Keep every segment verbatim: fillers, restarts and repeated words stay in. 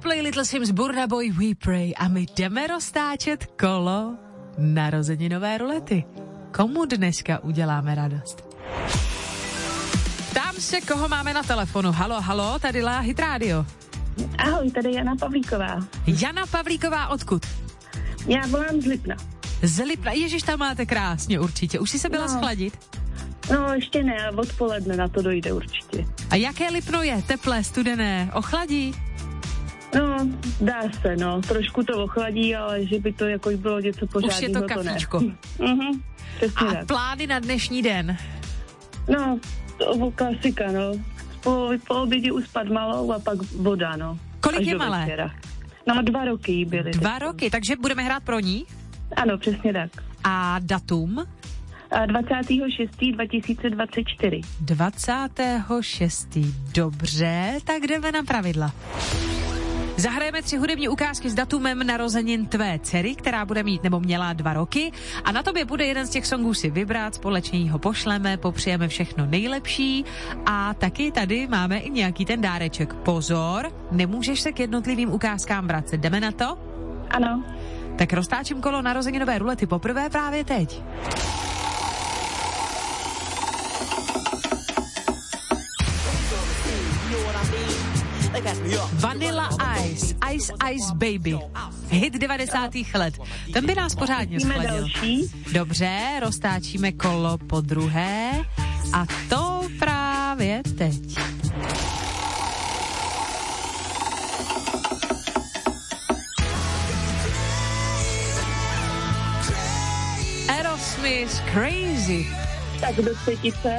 Coldplay, Little Sims, Burna Boy, We Pray a my jdeme roztáčet kolo narozeninové rulety. Komu dneska uděláme radost? Ptám se, koho máme na telefonu. Halo, halo, tady Lá Hit Radio. Ahoj, tady Jana Pavlíková. Jana Pavlíková, odkud? Já volám z Lipna. Z Lipna, ježiš, tam máte krásně určitě. Už jsi se byla no. schladit? No, ještě ne, ale odpoledne na to dojde určitě. A jaké Lipno je? Teplé, studené, ochladí? No, dá se, no. Trošku to ochladí, ale že by to jako bylo něco pořádného, už je to kafíčko. To ne. Mhm, přesně A tak. plány na dnešní den? No, to bylo klasika, no. Po, po obědě uspat malou a pak voda, no. Kolik je malé? Večera. No, dva roky jí byly. Dva teď. roky, takže budeme hrát pro ní? Ano, přesně tak. A datum? dvacátého šestého dva tisíce dvacet čtyři. dvacátého šestého Dobře, tak jdeme na pravidla. Zahrajeme tři hudební ukázky s datumem narozenin tvé dcery, která bude mít nebo měla dva roky a na tobě bude jeden z těch songů si vybrat, společně ho pošleme, popřejeme všechno nejlepší a taky tady máme i nějaký ten dáreček. Pozor, nemůžeš se k jednotlivým ukázkám vracet. Jdeme na to? Ano. Tak roztáčím kolo narozeninové rulety poprvé právě teď. Vanilla Ice, Ice Ice Baby, hit devadesátých let. Ten by nás pořádně schladil. Dobře, roztáčíme kolo po druhé a to právě teď. Aerosmith, Crazy. Tak do třetice.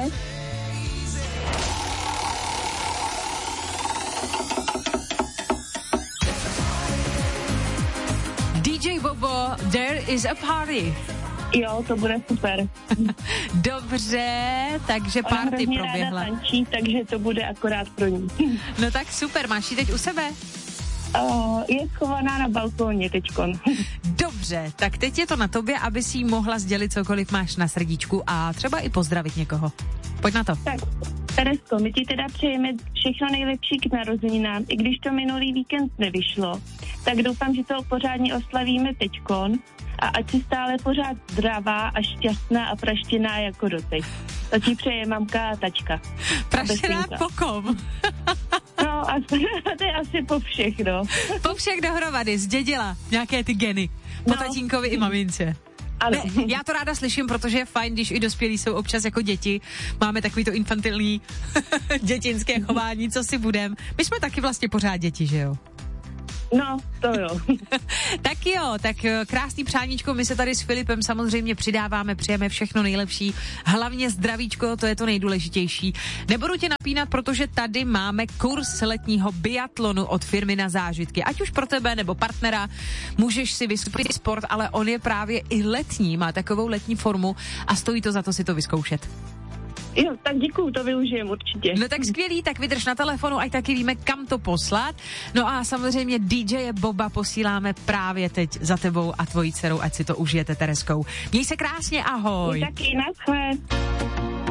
D J Bobo, There is a Party. Jo, to bude super. Dobře, takže party Ona proběhla. Ráda tančí, takže to bude akorát pro ní. No tak super, máš ji teď u sebe? Uh, je schovaná na balkóně teďkon. Dobře, tak teď je to na tobě, aby si jí mohla sdělit cokoliv máš na srdíčku a třeba i pozdravit někoho. Pojď na to. Tak, Teresko, my ti teda přejeme všechno nejlepší k narozeninám, i když to minulý víkend nevyšlo. Tak doufám, že to pořádně oslavíme teďkon a ať si stále pořád zdravá a šťastná a praštěná jako doteď. To ti přeje mamka a tačka. Praštěná po kom? No, a to je asi po všech, no. Po všech dohromady, zdědila nějaké ty geny. Po No. tatínkovi i mamince. Ale Ne, já to ráda slyším, protože je fajn, když i dospělí jsou občas jako děti. Máme takový to infantilní dětinské chování, co si budem. My jsme taky vlastně pořád děti, že jo? no, to jo. Tak jo, tak krásný přáníčko, my se tady s Filipem samozřejmě přidáváme, přejeme všechno nejlepší, hlavně zdravíčko, to je to nejdůležitější. Nebudu tě napínat, protože tady máme kurz letního biatlonu od firmy Na zážitky, ať už pro tebe nebo partnera, můžeš si vyzkoušet sport, ale on je právě i letní, má takovou letní formu a stojí to za to si to vyzkoušet. Jo, tak děkuju, to využijem určitě. No tak skvělý, tak vydrž na telefonu, ať taky víme, kam to poslat. No a samozřejmě D J Boba posíláme právě teď za tebou a tvojí dcerou, ať si to užijete, Tereskou. Měj se krásně, ahoj. Taky, naschle.